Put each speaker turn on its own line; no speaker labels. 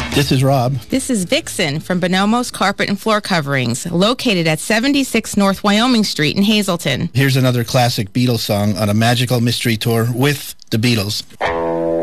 This is Rob.
This is Vixen from Bonomo's Carpet and Floor Coverings, located at 76 North Wyoming Street in Hazelton.
Here's another classic Beatles song on a magical mystery tour with the Beatles.